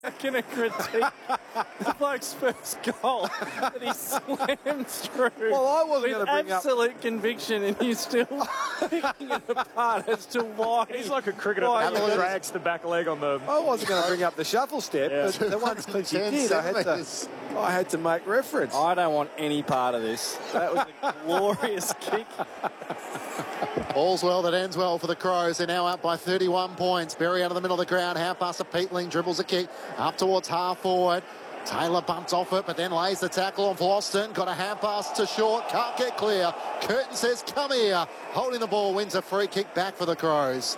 Gonna critique the bloke's first goal that he slammed through. Well, I wasn't with going to bring up absolute conviction, and you're still picking it apart as to why. He's like a cricketer that drags the back leg on the... I wasn't going to bring up the shuffle step, but the ones Clinch did, I had to make reference. I don't want any part of this. That was a glorious kick. All's well that ends well for the Crows. They're now up by 31 points. Berry out of the middle of the ground. Half past to Peatling. Dribbles a kick up towards half forward. Taylor bumps off it, but then lays the tackle on Floston. Got a hand pass to short. Can't get clear. Curtin says, come here. Holding the ball, wins a free kick back for the Crows.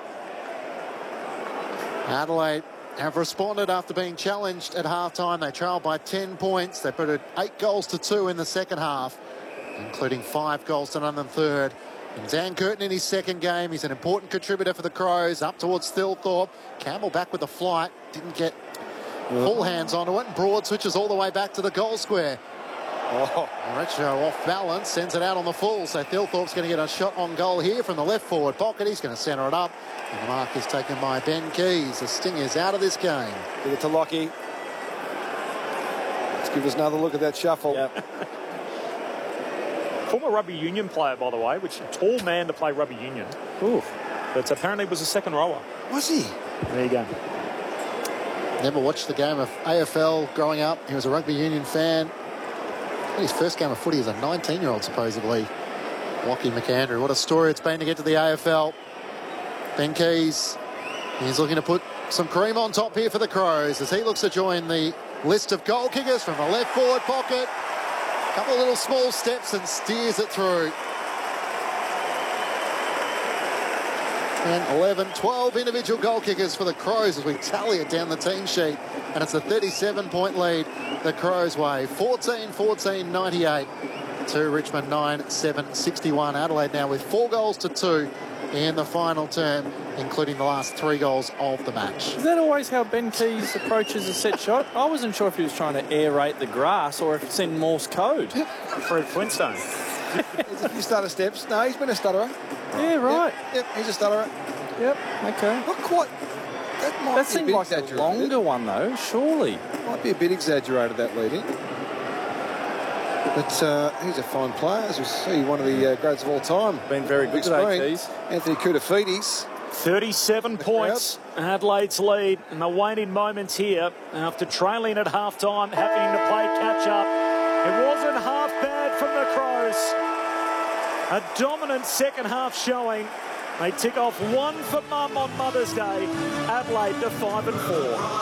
Adelaide have responded after being challenged at half-time. They trailed by 10 points. They put it 8 goals to 2 in the second half, including 5 goals to none in third. And Dan Curtin in his second game. He's an important contributor for the Crows. Up towards Thilthorpe. Campbell back with the flight. Didn't get full hands onto it. And Broad switches all the way back to the goal square. Richo off balance, sends it out on the full. So Thilthorpe's going to get a shot on goal here from the left forward pocket. He's going to centre it up. And the mark is taken by Ben Keys. The Stingers out of this game. Give it to Lockie. Let's give us another look at that shuffle. Yep. Former rugby union player, by the way, which a tall man to play rugby union. Oof. But apparently was a second rower. Was he? There you go. Never watched the game of AFL growing up. He was a rugby union fan. His first game of footy as a 19-year-old, supposedly. Lockie McAndrew. What a story it's been to get to the AFL. Ben Keys, he's looking to put some cream on top here for the Crows as he looks to join the list of goal kickers from the left forward pocket. Couple of little small steps and steers it through. 10, 11, 12 individual goal kickers for the Crows as we tally it down the team sheet. And it's a 37-point lead the Crows way. 14-14, 98 to Richmond 9-7, 61. Adelaide now with 4 goals to 2 in the final term, including the last 3 goals of the match. Is that always how Ben Keys approaches a set shot? I wasn't sure if he was trying to aerate the grass or if it's in Morse code. Fred Flintstone. There's a few stutter steps. No, he's been a stutterer. Yeah, right. Yep, he's a stutterer. Yep, okay. Not quite. That seemed like a longer one, though, surely. Might be a bit exaggerated, that leading. But he's a fine player, as we see, one of the greats of all time. Been very good today, Keys. Anthony Koutafidis. 37 points, Adelaide's lead in the waning moments here after trailing at half-time, having to play catch-up. It wasn't half bad from the Crows. A dominant second half showing. They tick off 1 for Mum on Mother's Day. Adelaide to 5-4.